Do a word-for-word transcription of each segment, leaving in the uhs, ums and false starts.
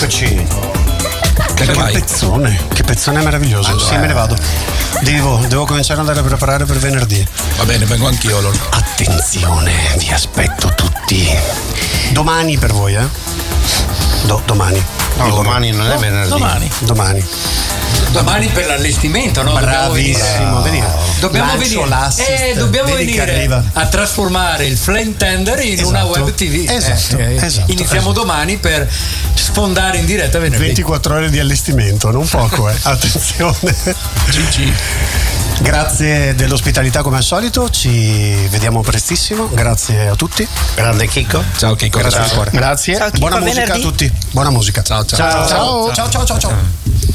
Eccoci. Che, che pezzone, che pezzone meraviglioso. Allora, sì, me ne vado. Devo, devo cominciare ad andare a preparare per venerdì. Va bene, vengo anch'io allora. Attenzione, vi aspetto tutti. Domani per voi, eh? Do, domani. No, domani non è venerdì. Domani. Domani. Domani per l'allestimento, no? Bravissimo, venire. Dobbiamo venire, eh, dobbiamo venire a trasformare il Flame Tender in esatto. una web tivù. Esatto, eh, esatto. Iniziamo esatto. domani per sfondare in diretta venerdì. ventiquattro ore di allestimento, non poco, eh. Attenzione. Gigi. Grazie dell'ospitalità come al solito, ci vediamo prestissimo, grazie a tutti. Grande Chicco. Ciao Chicco, grazie grazie. di cuore. Grazie. Ciao, buona musica venerdì. A tutti. Buona musica. Ciao ciao. Ciao ciao ciao ciao ciao. ciao.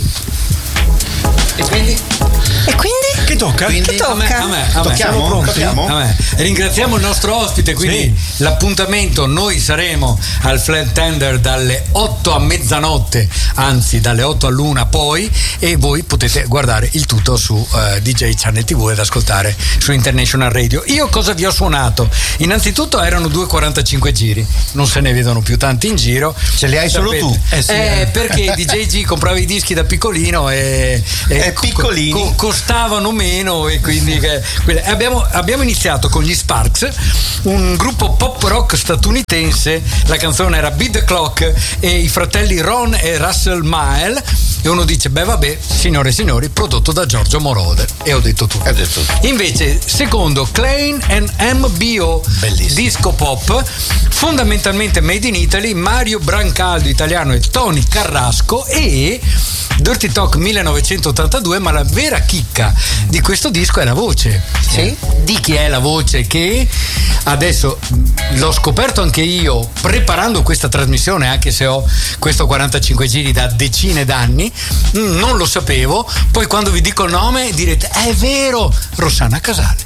E quindi? E quindi? Che tocca? Quindi che tocca? A me, a me, a me. Tocchiamo? Siamo pronti? Tocchiamo? A me. Ringraziamo il nostro ospite, quindi sì. L'appuntamento, noi saremo al Flame Tender dalle otto a mezzanotte, anzi dalle otto all'una poi, e voi potete guardare il tutto su uh, D J Channel tivù ed ascoltare su International Radio. Io cosa vi ho suonato? Innanzitutto erano due quarantacinque giri, non se ne vedono più tanti in giro. Ce li hai solo tu? Eh, sì, eh, perché D J G comprava i dischi da piccolino e, e e piccolini co- costavano meno, e quindi che, abbiamo, abbiamo iniziato con gli Sparks, un gruppo pop rock statunitense. La canzone era Beat the Clock e i fratelli Ron e Russell Mile, e uno dice beh vabbè, signore e signori, prodotto da Giorgio Moroder, e ho detto tutto. detto tutto. Invece secondo Klein and M B O, bellissimo, disco pop fondamentalmente made in Italy, Mario Brancaldo italiano e Tony Carrasco, e Dirty Talk millenovecentottantadue, ma la vera chicca di questo disco è la voce. Sì. Di chi è la voce? Che adesso l'ho scoperto anche io preparando questa trasmissione, anche se ho questo quarantacinque giri da decine d'anni, non lo sapevo. Poi quando vi dico il nome direte è vero, Rossana Casale.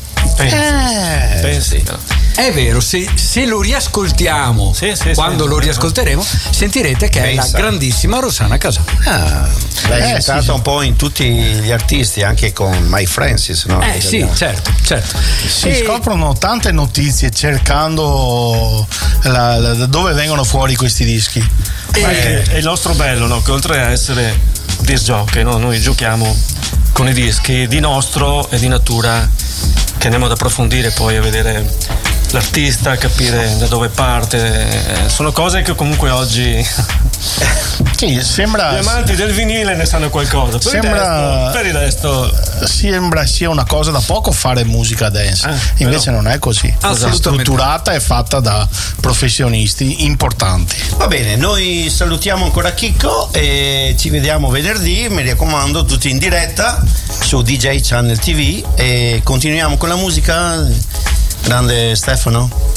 Eh, Pensi. È vero, se, se lo riascoltiamo, sì, sì, quando sì, lo riascolteremo, sentirete che Pensa. è la grandissima Rossana Casale. Ah, l'hai eh, imitata sì, sì. un po' in tutti gli artisti, anche con My Francis, no? Eh sì, certo, certo. si E- scoprono tante notizie cercando la, la, da dove vengono fuori questi dischi. È, è il nostro bello, no? Che oltre a essere disc jockey, no? Noi giochiamo con i dischi di nostro e di natura, che andiamo ad approfondire poi, a vedere l'artista, capire da dove parte. Sono cose che comunque oggi Sì, sembra gli amanti del vinile ne sanno qualcosa. Per Sembra- il resto, per il resto sembra sia una cosa da poco fare musica dance, Ah, invece però. non è così. Assolutamente. Strutturata e fatta da professionisti importanti. Va bene, noi salutiamo ancora Chicco e ci vediamo venerdì, mi raccomando, tutti in diretta su D J Channel tivù, e continuiamo con la musica. Grande Stefano.